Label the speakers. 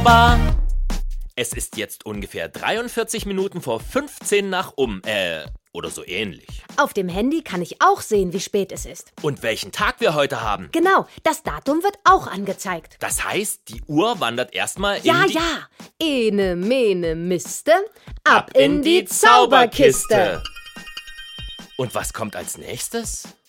Speaker 1: War. Es ist jetzt ungefähr 43 Minuten vor 15 nach oder so ähnlich.
Speaker 2: Auf dem Handy kann ich auch sehen, wie spät es ist.
Speaker 1: Und welchen Tag wir heute haben.
Speaker 2: Genau, das Datum wird auch angezeigt.
Speaker 1: Das heißt, die Uhr wandert erstmal in
Speaker 2: Ja,
Speaker 1: die...
Speaker 2: ja. Ene, mene, miste. Ab in die Zauberkiste.
Speaker 1: Und was kommt als nächstes?